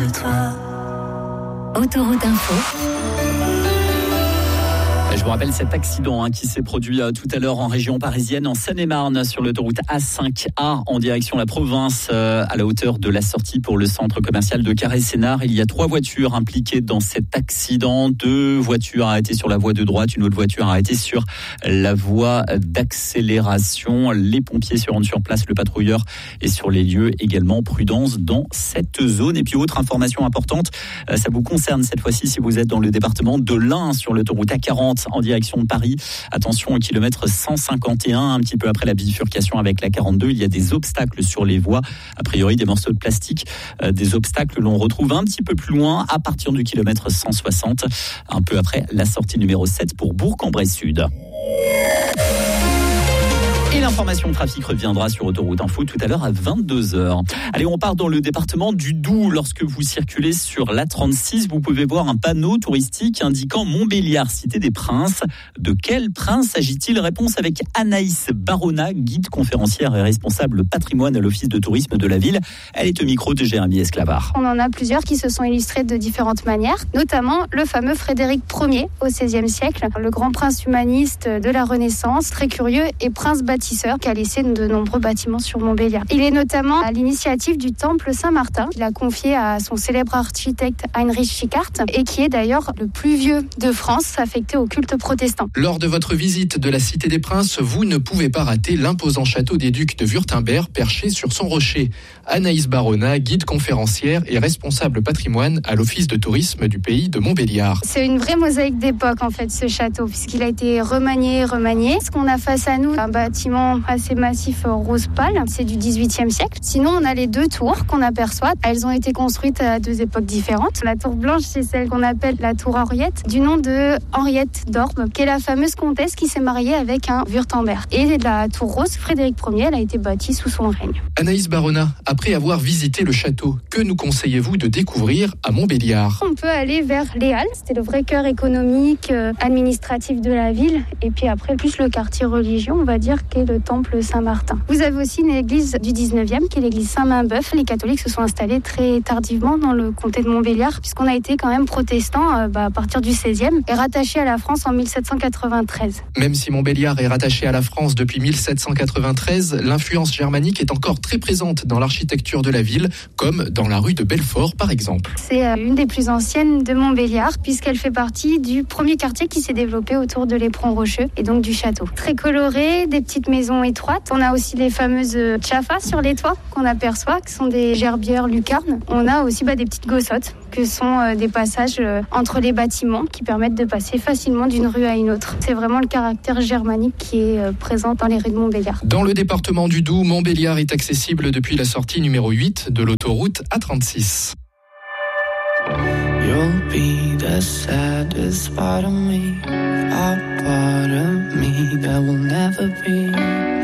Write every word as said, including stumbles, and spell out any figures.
de toi. Autoroute Info. Je vous rappelle cet accident hein, qui s'est produit euh, tout à l'heure en région parisienne, en Seine-et-Marne, sur l'autoroute A cinq A, en direction de la province, euh, à la hauteur de la sortie pour le centre commercial de Carré-Sénart. Il y a trois voitures impliquées dans cet accident. Deux voitures arrêtées sur la voie de droite, une autre voiture arrêtée sur la voie d'accélération. Les pompiers se rendent sur place, le patrouilleur est sur les lieux également. Prudence dans cette zone. Et puis autre information importante, euh, ça vous concerne cette fois-ci si vous êtes dans le département de l'Ain, sur l'autoroute A quarante, en direction de Paris. Attention au kilomètre cent cinquante et un, un petit peu après la bifurcation avec la quarante-deux. Il y a des obstacles sur les voies. A priori, des morceaux de plastique. Euh, des obstacles l'on retrouve un petit peu plus loin, à partir du kilomètre cent soixante, un peu après la sortie numéro sept pour Bourg-en-Bresse Sud. Et l'information trafic reviendra sur Autoroute Info tout à l'heure à vingt-deux heures. Allez, on part dans le département du Doubs. Lorsque vous circulez sur l'A trente-six, vous pouvez voir un panneau touristique indiquant Montbéliard, cité des Princes. De quel prince s'agit-il? Réponse avec Anaïs Barona, guide conférencière et responsable patrimoine à l'office de tourisme de la ville. Elle est au micro de Jérémy Esclavard. On en a plusieurs qui se sont illustrés de différentes manières, notamment le fameux Frédéric Ier au seizième siècle, le grand prince humaniste de la Renaissance, très curieux et prince bâtisseur qui a laissé de nombreux bâtiments sur Montbéliard. Il est notamment à l'initiative du temple Saint-Martin, qu'il a confié à son célèbre architecte Heinrich Schickhardt et qui est d'ailleurs le plus vieux de France affecté au culte protestant. Lors de votre visite de la Cité des Princes, vous ne pouvez pas rater l'imposant château des Ducs de Wurtemberg perché sur son rocher. Anaïs Barona, guide conférencière et responsable patrimoine à l'office de tourisme du pays de Montbéliard. C'est une vraie mosaïque d'époque en fait, ce château, puisqu'il a été remanié, remanié. Ce qu'on a face à nous, un bâtiment assez massif rose pâle, c'est du dix-huitième siècle. Sinon, on a les deux tours qu'on aperçoit. Elles ont été construites à deux époques différentes. La tour blanche, c'est celle qu'on appelle la tour Henriette, du nom de Henriette d'Orbe, qui est la fameuse comtesse qui s'est mariée avec un Wurtemberg. Et la tour rose, Frédéric Ier, elle a été bâtie sous son règne. Anaïs Barona, après avoir visité le château, que nous conseillez-vous de découvrir à Montbéliard? On peut aller vers les Halles, c'était le vrai cœur économique, euh, administratif de la ville. Et puis après, plus le quartier religieux, on va dire, qu'est le temple Saint-Martin. Vous avez aussi une église du dix-neuvième, qui est l'église Saint-Main-Bœuf. Les catholiques se sont installés très tardivement dans le comté de Montbéliard, puisqu'on a été quand même protestant euh, bah, à partir du seizième et rattaché à la France en mille sept cent quatre-vingt-treize. Même si Montbéliard est rattaché à la France depuis mille sept cent quatre-vingt-treize, l'influence germanique est encore très présente dans l'architecture de la ville, comme dans la rue de Belfort par exemple. C'est euh, une des plus anciennes de Montbéliard, puisqu'elle fait partie du premier quartier qui s'est développé autour de l'éperon rocheux et donc du château. Très coloré, des petites maisons étroites. On a aussi les fameuses tchafas sur les toits qu'on aperçoit, qui sont des gerbières lucarnes. On a aussi bah, des petites gossottes, que sont euh, des passages euh, entre les bâtiments qui permettent de passer facilement d'une rue à une autre. C'est vraiment le caractère germanique qui est euh, présent dans les rues de Montbéliard. Dans le département du Doubs, Montbéliard est accessible depuis la sortie numéro huit de l'autoroute A trente-six. You'll be the saddest part of me, a part of me that will never be